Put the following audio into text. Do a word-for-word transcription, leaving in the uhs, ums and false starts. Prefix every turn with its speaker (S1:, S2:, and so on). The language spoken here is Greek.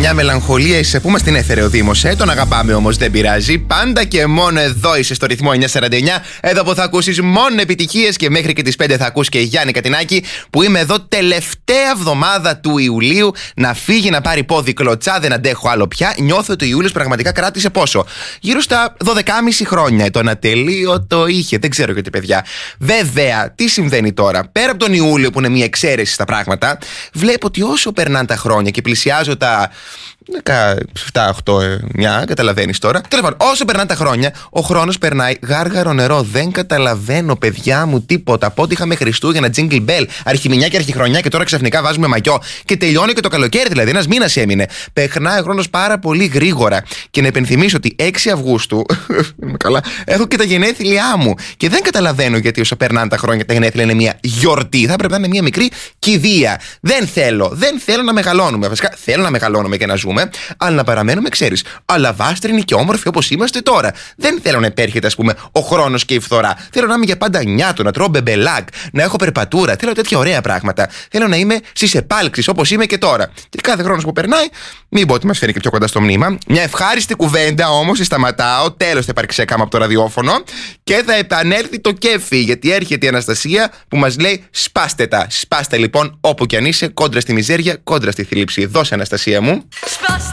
S1: Μια μελαγχολία είσαι που μας την έφερε ο Δήμος, ε, τον αγαπάμε όμως δεν πειράζει. Πάντα και μόνο εδώ είσαι στο ρυθμό εννιακόσια σαράντα εννιά. Εδώ που θα ακούσεις μόνο επιτυχίες και μέχρι και τις πέντε θα ακούς και Γιάννη Κατινάκη, που είμαι εδώ τελευταία εβδομάδα του Ιουλίου. Να φύγει να πάρει πόδι κλωτσά, δεν αντέχω άλλο πια. Νιώθω ότι ο Ιούλιος πραγματικά κράτησε πόσο? Γύρω στα δώδεκα και μισό χρόνια. Το ατελείωτο είχε, δεν ξέρω γιατί, παιδιά. Βέβαια, τι συμβαίνει τώρα? Πέρα από τον Ιούλιο που είναι μια εξαίρεση στα πράγματα, βλέπω ότι όσο περνάνε τα χρόνια και πλησιάζω τα δεκαεπτά, οκτώ, εννιά, καταλαβαίνεις τώρα. Τέλος πάντων, όσο περνάνε τα χρόνια, ο χρόνος περνάει γάργαρο νερό. Δεν καταλαβαίνω, παιδιά μου, τίποτα. Από ό,τι είχαμε Χριστούγεννα, Jingle Bell, αρχιμηνιά και αρχιχρονιά και τώρα ξαφνικά βάζουμε μαγιό. Και τελειώνει και το καλοκαίρι, δηλαδή ένας μήνας έμεινε. Περνάει ο χρόνος πάρα πολύ γρήγορα. Και να υπενθυμίσω ότι έξι Αυγούστου, καλά, έχω και τα γενέθλιά μου. Και δεν καταλαβαίνω γιατί όσο περνάνε τα χρόνια τα γενέθλια είναι μια γιορτή. Θα πρέπει να είναι μια μικρή κηδεία. Δεν θέλω, δεν θέλω να μεγαλώνουμε. Βασικά θέλω να μεγαλώνουμε και να ζούμε. Αλλά να παραμένουμε, ξέρεις, αλαβάστρινοι και όμορφοι όπως είμαστε τώρα. Δεν θέλω να υπέρχεται, ας πούμε, ο χρόνος και η φθορά. Θέλω να είμαι για πάντα νιάτο, να τρώω μπεμπελάκ, να έχω περπατούρα. Θέλω τέτοια ωραία πράγματα. Θέλω να είμαι στις επάλξεις όπως είμαι και τώρα. Και κάθε χρόνος που περνάει, μην πω ότι μας φέρει και πιο κοντά στο μνήμα. Μια ευχάριστη κουβέντα όμως, σταματάω. Τέλος θα υπάρξει έκαμα από το ραδιόφωνο και θα επανέλθει το κέφι. Γιατί έρχεται η Αναστασία που μας λέει: σπάστε τα. Σπάστε λοιπόν όπου κι αν είσαι, κόντρα στη μιζέρια, κόντρα στη θλίψη. Δώσε, Αναστασία μου.